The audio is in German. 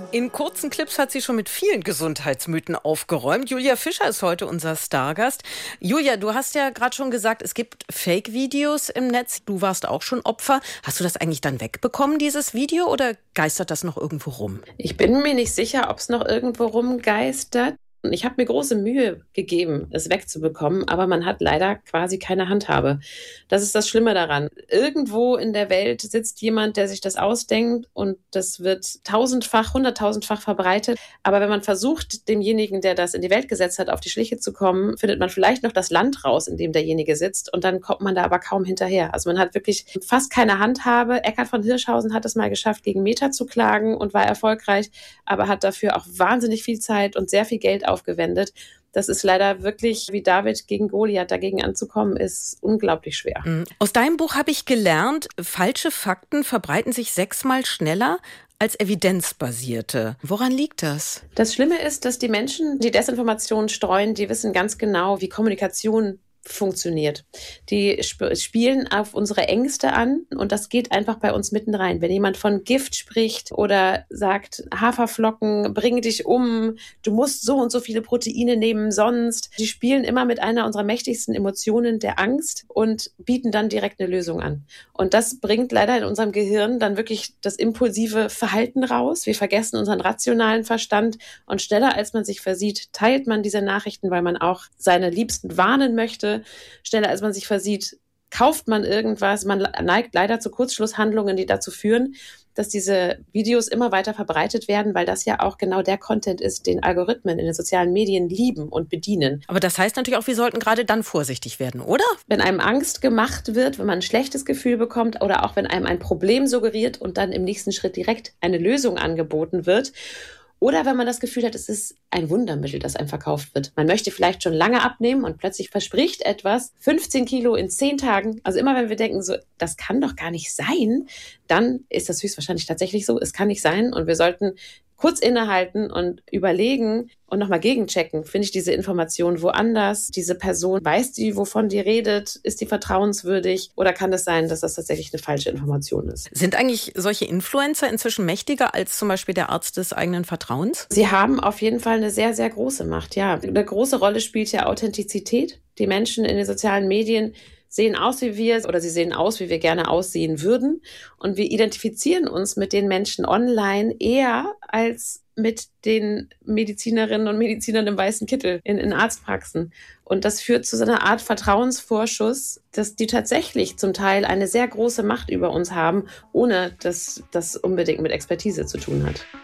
In kurzen Clips hat sie schon mit vielen Gesundheitsmythen aufgeräumt. Julia Fischer ist heute unser Stargast. Julia, du hast ja gerade schon gesagt, es gibt Fake-Videos im Netz. Du warst auch schon Opfer. Hast du das eigentlich dann wegbekommen, dieses Video, oder geistert das noch irgendwo rum? Ich bin mir nicht sicher, ob es noch irgendwo rumgeistert. Ich habe mir große Mühe gegeben, es wegzubekommen, aber man hat leider quasi keine Handhabe. Das ist das Schlimme daran. Irgendwo in der Welt sitzt jemand, der sich das ausdenkt, und das wird tausendfach, hunderttausendfach verbreitet. Aber wenn man versucht, demjenigen, der das in die Welt gesetzt hat, auf die Schliche zu kommen, findet man vielleicht noch das Land raus, in dem derjenige sitzt, und dann kommt man da aber kaum hinterher. Also man hat wirklich fast keine Handhabe. Eckhard von Hirschhausen hat es mal geschafft, gegen Meta zu klagen und war erfolgreich, aber hat dafür auch wahnsinnig viel Zeit und sehr viel Geld aufgewendet. Das ist leider wirklich, wie David gegen Goliath, dagegen anzukommen, ist unglaublich schwer. Aus deinem Buch habe ich gelernt, falsche Fakten verbreiten sich 6-mal schneller als evidenzbasierte. Woran liegt das? Das Schlimme ist, dass die Menschen, die Desinformation streuen, die wissen ganz genau, wie Kommunikation funktioniert. Die spielen auf unsere Ängste an, und das geht einfach bei uns mitten rein. Wenn jemand von Gift spricht oder sagt, Haferflocken bringen dich um, du musst so und so viele Proteine nehmen sonst, die spielen immer mit einer unserer mächtigsten Emotionen, der Angst, und bieten dann direkt eine Lösung an. Und das bringt leider in unserem Gehirn dann wirklich das impulsive Verhalten raus. Wir vergessen unseren rationalen Verstand, und schneller als man sich versieht, teilt man diese Nachrichten, weil man auch seine Liebsten warnen möchte. Schneller als man sich versieht, kauft man irgendwas. Man neigt leider zu Kurzschlusshandlungen, die dazu führen, dass diese Videos immer weiter verbreitet werden, weil das ja auch genau der Content ist, den Algorithmen in den sozialen Medien lieben und bedienen. Aber das heißt natürlich auch, wir sollten gerade dann vorsichtig werden, oder? Wenn einem Angst gemacht wird, wenn man ein schlechtes Gefühl bekommt, oder auch wenn einem ein Problem suggeriert und dann im nächsten Schritt direkt eine Lösung angeboten wird, oder wenn man das Gefühl hat, es ist ein Wundermittel, das einem verkauft wird. Man möchte vielleicht schon lange abnehmen und plötzlich verspricht etwas 15 Kilo in 10 Tagen. Also immer wenn wir denken, so, das kann doch gar nicht sein, dann ist das höchstwahrscheinlich tatsächlich so. Es kann nicht sein, und wir sollten kurz innehalten und überlegen und nochmal gegenchecken. Finde ich diese Information woanders? Diese Person, weiß die, wovon die redet? Ist die vertrauenswürdig? Oder kann es sein, dass das tatsächlich eine falsche Information ist? Sind eigentlich solche Influencer inzwischen mächtiger als zum Beispiel der Arzt des eigenen Vertrauens? Sie haben auf jeden Fall eine sehr, sehr große Macht, ja. Eine große Rolle spielt ja Authentizität. Die Menschen in den sozialen Medien sehen aus wie wir, oder sie sehen aus, wie wir gerne aussehen würden. Und wir identifizieren uns mit den Menschen online eher als mit den Medizinerinnen und Medizinern im weißen Kittel in Arztpraxen. Und das führt zu so einer Art Vertrauensvorschuss, dass die tatsächlich zum Teil eine sehr große Macht über uns haben, ohne dass das unbedingt mit Expertise zu tun hat.